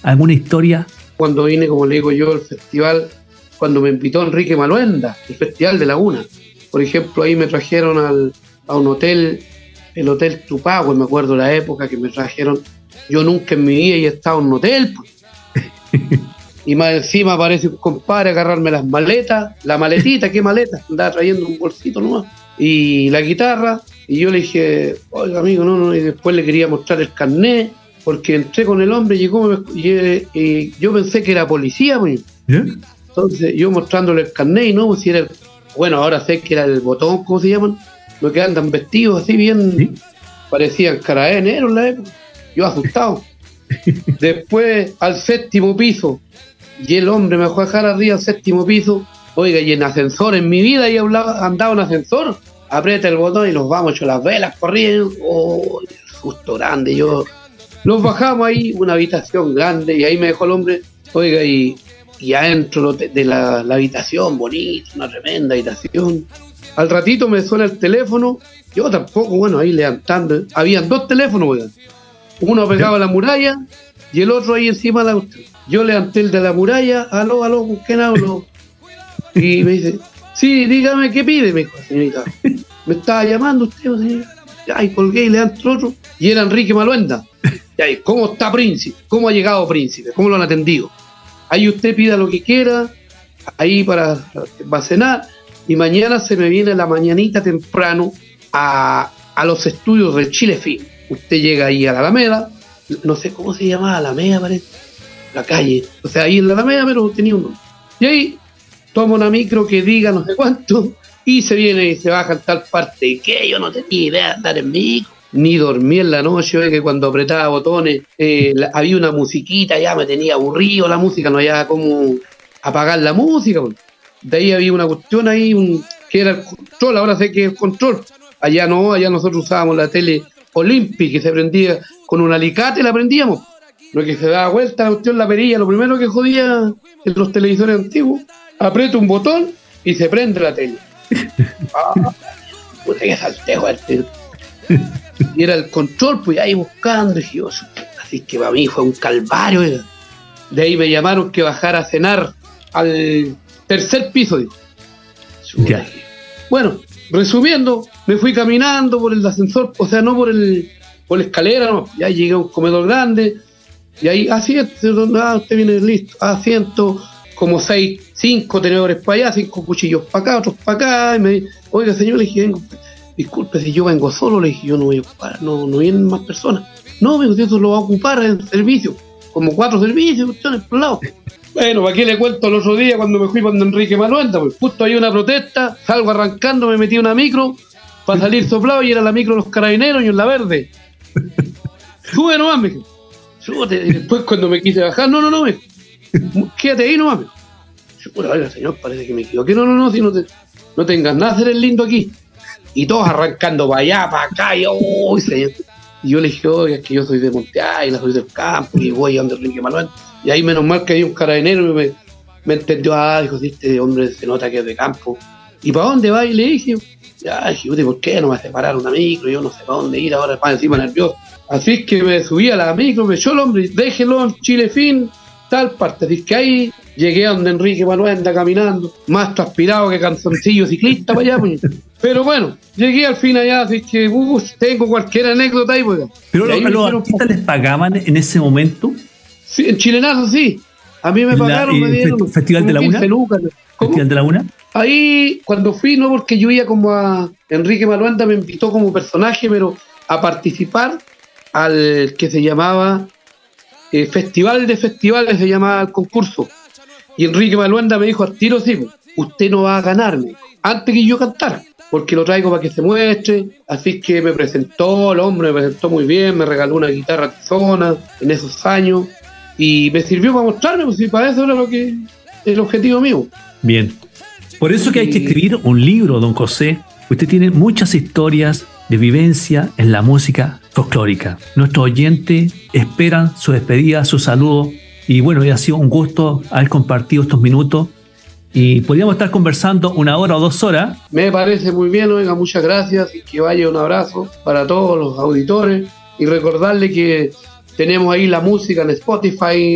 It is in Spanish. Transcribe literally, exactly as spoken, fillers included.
¿Alguna historia? Cuando vine, como le digo yo, al festival, cuando me invitó Enrique Maluenda, el Festival de Laguna. Por ejemplo, ahí me trajeron al, a un hotel, el Hotel Tupagüe, me acuerdo la época que me trajeron. Yo nunca en mi vida he estado en un hotel, pues. Y más encima aparece un compadre a agarrarme las maletas, la maletita, ¿qué maleta? Andaba trayendo un bolsito nomás. Y la guitarra, y yo le dije, oiga amigo, no, no, y después le quería mostrar el carnet, porque entré con el hombre, llegó, y, y, y yo pensé que era policía, pues. ¿Yeah? Entonces yo mostrándole el carnet y no, pues si era el, bueno, ahora sé que era el botón, ¿cómo se llaman? Los que andan vestidos así bien, ¿sí? Parecían carabineros en la época, yo asustado. Después al séptimo piso, y el hombre me dejó dejar arriba al séptimo piso, oiga, y en ascensor, en mi vida he andado en ascensor, aprieta el botón y nos vamos, hecho las velas corriendo, oh, susto grande, yo, nos bajamos ahí, una habitación grande, y ahí me dejó el hombre, oiga, y, y adentro de la, la habitación, bonita, una tremenda habitación, al ratito me suena el teléfono, yo tampoco, bueno, ahí levantando, habían dos teléfonos, oiga, uno pegado a la muralla, y el otro ahí encima de la usted. Yo levanté el de la muralla, aló, aló, ¿con quién hablo? Y me dice, sí, dígame qué pide, me dijo, señorita. Me estaba llamando usted, señorita. Ay, colgué y levanté el otro. Y era Enrique Maluenda. Ay, ¿cómo está Príncipe? ¿Cómo ha llegado Príncipe? ¿Cómo lo han atendido? Ahí usted pida lo que quiera, ahí para, para cenar. Y mañana se me viene la mañanita temprano a, a los estudios del Chile Film. Usted llega ahí a la Alameda, no sé cómo se llamaba, Alameda parece, la calle, o sea, ahí en la Alameda, pero tenía un nombre. Y ahí toma una micro que diga no sé cuánto, y se viene y se baja en tal parte. ¿Y qué? Yo no tenía idea de andar en micro, ni dormí en la noche, ¿ve? Que cuando apretaba botones, eh, la, había una musiquita, ya me tenía aburrido la música, no había como apagar la música. Pues. De ahí había una cuestión ahí, un, que era el control, ahora sé que es el control. Allá no, allá nosotros usábamos la tele Olympic, que se prendía con un alicate, la prendíamos. Lo que se daba vuelta, la cuestión, la perilla, lo primero que jodía en los televisores antiguos, aprieto un botón y se prende la tele. Ah, puta que salté fuerte. Y era el control, pues ahí buscando, y yo, así que para mí fue un calvario. ¿Eh? De ahí me llamaron que bajara a cenar al tercer piso, digo. Yeah. Bueno, resumiendo, me fui caminando por el ascensor, o sea, no por el por la escalera, no, ya llegué a un comedor grande, y ahí, asiento, ah, usted viene listo, asiento, como seis, cinco tenedores para allá, cinco cuchillos para acá, otros para acá, y me dice, oiga señor, le dije, vengo, disculpe si yo vengo solo, le dije, yo no voy a ocupar, no, no vienen más personas, no, me dijo, eso lo va a ocupar en servicio, como cuatro servicios, cuestiones por lado. Bueno, ¿para qué le cuento el otro día cuando me fui con Enrique Maluenda? Pues justo hay una protesta, salgo arrancando, me metí en una micro para salir soplado y era la micro de los carabineros y en la verde. Sube nomás, me dijo. Súbete. Y después cuando me quise bajar, no, no, no, me dijo. Quédate ahí nomás, me dijo. Yo, oiga, señor, parece que me equivoqué. No, no, no, si no, te, no tengas nada, hacer el lindo aquí. Y todos arrancando para allá, para acá, y oh, señor. Y yo le dije, oiga, es que yo soy de Monteáguila, soy del campo, y voy a donde Enrique Maluenda. Y ahí menos mal que hay un carabinero y me, me entendió, ah, dijo, si este hombre se nota que es de campo. ¿Y para dónde va? Y le dije, ya, dije, ¿por qué no me hace parar una micro? Yo no sé para dónde ir, ahora para encima nervioso. Así es que me subí a la micro, me echó el hombre, déjelo en Chile Fin, tal parte. Así que ahí llegué a donde Enrique Maluenda caminando, más transpirado que canzoncillo ciclista para allá, pues. Pero bueno, llegué al fin allá, así que uh, tengo cualquier anécdota ahí, pues. ¿Pero a los, los artistas les pagaban en ese momento? Sí, en Chilenazo sí. A mí me pagaron, la, me dieron. ¿Festival de Laguna? Lucas. ¿Festival de Laguna? Ahí, cuando fui, no porque yo iba como a. Enrique Maluenda me invitó como personaje, pero a participar al que se llamaba eh, Festival de Festivales, se llamaba el concurso. Y Enrique Maluenda me dijo al tiro, sí, usted no va a ganarme antes que yo cantara, porque lo traigo para que se muestre. Así que me presentó, el hombre me presentó muy bien, me regaló una guitarra tizona en esos años y me sirvió para mostrarme, pues si para eso era lo que el objetivo mío. Bien, por eso que hay que escribir un libro, don José. Usted tiene muchas historias de vivencia en la música folclórica. Nuestros oyentes esperan su despedida, su saludo, y bueno, ha sido un gusto haber compartido estos minutos. Y podríamos estar conversando una hora o dos horas. Me parece muy bien, oiga, muchas gracias y que vaya un abrazo para todos los auditores y recordarle que tenemos ahí la música en Spotify,